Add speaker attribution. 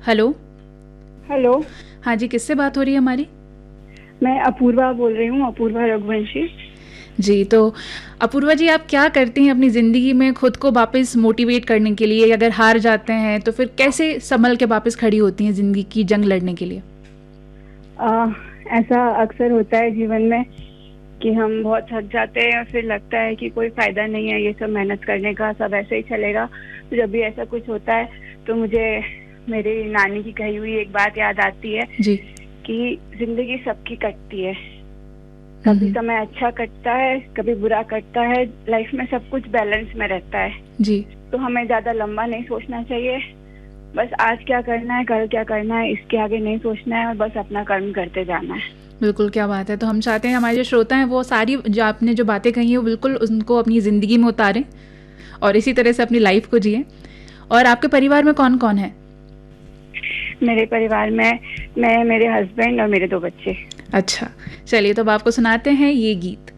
Speaker 1: Hello.
Speaker 2: Hello.
Speaker 1: हाँ जी, किससे बात हो रही है हमारी?
Speaker 2: मैं अपूर्वा बोल रही हूँ, अपूर्वा रघुवंशी।
Speaker 1: जी, तो अपूर्वा जी, आप क्या करती हैं अपनी ज़िंदगी में खुद को वापस मोटिवेट करने के लिए? अगर हार जाते हैं तो फिर कैसे संभल के वापस खड़ी होती हैं ज़िंदगी की जंग लड़ने के लिए?
Speaker 2: आ, ऐसा अक्सर होता है जीवन में कि हम बहुत थक जाते हैं और फिर लगता है कि कोई फायदा नहीं है ये सब मेहनत करने का, सब ऐसे ही चलेगा। तो जब भी ऐसा कुछ होता है तो मुझे मेरी नानी की कही हुई एक बात याद आती है
Speaker 1: जी।
Speaker 2: कि जिंदगी सबकी कटती है। कभी
Speaker 1: हम्म।
Speaker 2: समय अच्छा कटता है, कभी बुरा कटता है। लाइफ में सब कुछ बैलेंस में रहता है।
Speaker 1: जी।
Speaker 2: तो हमें ज्यादा लंबा नहीं सोचना चाहिए। बस आज क्या करना है, कल क्या करना है, इसके आगे नहीं सोचना है और बस अपना कर्म करते जाना है।
Speaker 1: बिल्कुल, क्या बात है। तो हम चाहते हैं हमारे जो श्रोता हैं वो सारी जो आपने जो बातें कही हैं वो बिल्कुल उनको अपनी ज़िंदगी में उतारें और इसी तरह से अपनी लाइफ को जिएं। और आपके परिवार में कौन कौन है?
Speaker 2: मेरे परिवार में मैं, मेरे हस्बैंड और मेरे 2 बच्चे।
Speaker 1: अच्छा, चलिए तो अब आपको सुनाते हैं ये गीत।